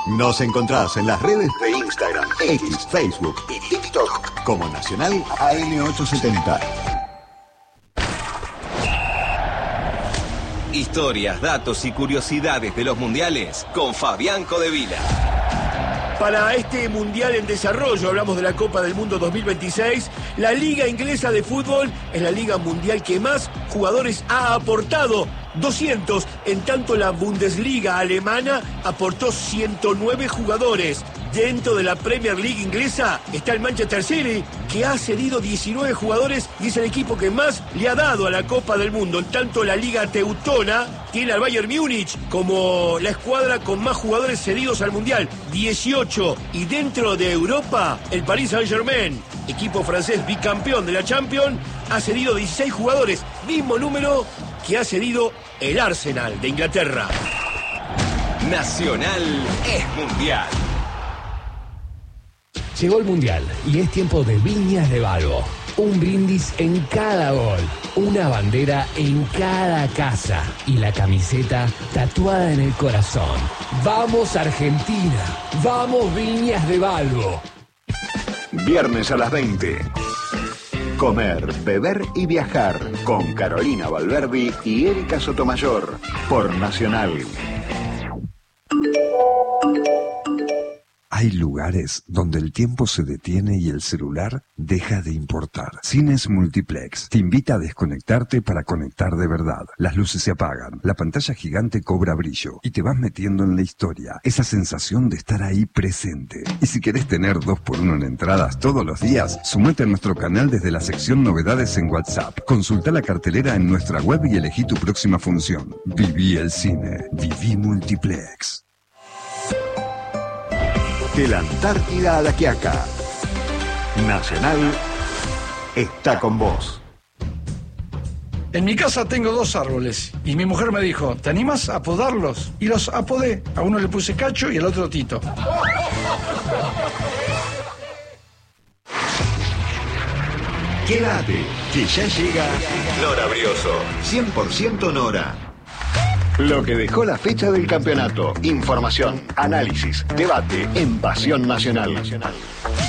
Nos encontrás en las redes de Instagram, X, Facebook y TikTok como Nacional AM870. Historias, datos y curiosidades de los mundiales con Fabián Codevila. Para este Mundial en desarrollo, hablamos de la Copa del Mundo 2026, la Liga Inglesa de Fútbol es la liga mundial que más jugadores ha aportado, 200, en tanto la Bundesliga alemana aportó 109 jugadores. Dentro de la Premier League inglesa está el Manchester City, que ha cedido 19 jugadores y es el equipo que más le ha dado a la Copa del Mundo. En tanto, la Liga Teutona tiene al Bayern Múnich como la escuadra con más jugadores cedidos al Mundial, 18. Y dentro de Europa, el Paris Saint-Germain, equipo francés bicampeón de la Champions, ha cedido 16 jugadores, mismo número que ha cedido el Arsenal de Inglaterra. Nacional es mundial. Llegó el Mundial y es tiempo de Viñas de Balbo. Un brindis en cada gol, una bandera en cada casa y la camiseta tatuada en el corazón. ¡Vamos Argentina! ¡Vamos Viñas de Balbo! Viernes a las 20. Comer, beber y viajar con Carolina Valverdi y Erika Sotomayor por Nacional. Hay lugares donde el tiempo se detiene y el celular deja de importar. Cines Multiplex te invita a desconectarte para conectar de verdad. Las luces se apagan, la pantalla gigante cobra brillo y te vas metiendo en la historia. Esa sensación de estar ahí presente. Y si querés tener 2x1 en entradas todos los días, sumate a nuestro canal desde la sección novedades en WhatsApp. Consulta la cartelera en nuestra web y elegí tu próxima función. Viví el cine. Viví Multiplex. De la Antártida a la Quiaca, Nacional está con vos. En mi casa tengo 2 árboles y mi mujer me dijo, ¿te animas a podarlos? Y los apodé. A uno le puse Cacho y al otro Tito. Quédate, que ya llega Nora Brioso. 100% Nora. Lo que dejó la fecha del campeonato. Información, análisis, debate en Pasión Nacional.